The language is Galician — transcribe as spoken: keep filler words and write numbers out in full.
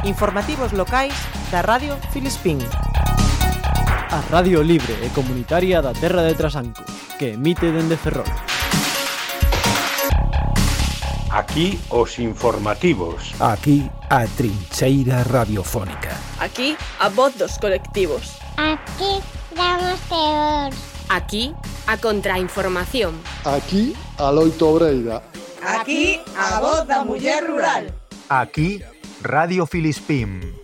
Informativos locais da Radio Filispín. A radio libre e comunitaria da terra de Trasanco, que emite dende Ferrol. Aquí os informativos. Aquí a trincheira radiofónica. Aquí a voz dos colectivos. Aquí damos teor. Aquí a contrainformación. Aquí a loito obreira. Aquí a voz da muller rural. Aquí Radio Filispín.